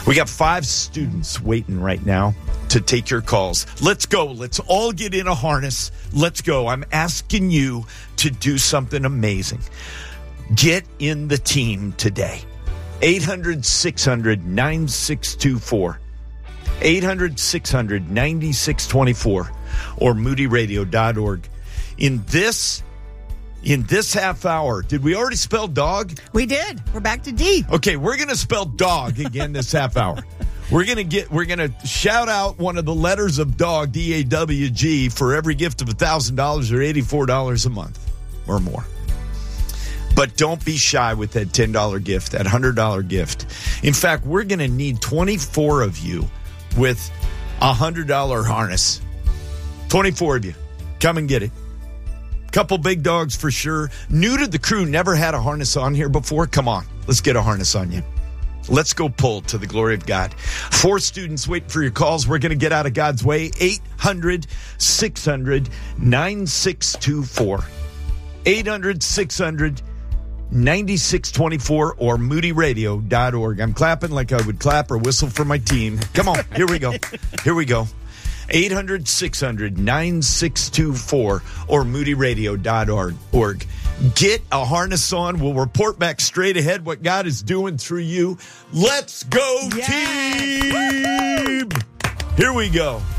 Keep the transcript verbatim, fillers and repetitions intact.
We got five students waiting right now to take your calls. Let's go. Let's all get in a harness. Let's go. I'm asking you to do something amazing. Get in the team today. eight hundred, six hundred, nine six two four. eight hundred, six hundred, nine six two four or moody radio dot org. In this In this half hour, did we already spell dog? We did. We're back to D. Okay, we're going to spell dog again this half hour. We're going to get we're going to shout out one of the letters of dog, D A W G, for every gift of one thousand dollars or eighty-four dollars a month or more. But don't be shy with that ten dollars gift, that one hundred dollars gift. In fact, we're going to need twenty-four of you with a one hundred dollars harness. twenty-four of you. Come and get it. Couple big dogs for sure. New to the crew, never had a harness on here before. Come on, let's get a harness on you. Let's go pull to the glory of God. Four students waiting for your calls. We're going to get out of God's way. eight hundred, six hundred, nine six two four. eight hundred, six hundred, nine six two four or moody radio dot org. I'm clapping like I would clap or whistle for my team. Come on, here we go. Here we go. eight hundred, six hundred, nine six two four or moody radio dot org. Get a harness on. We'll report back straight ahead what God is doing through you. Let's go, Yes. team! Here we go.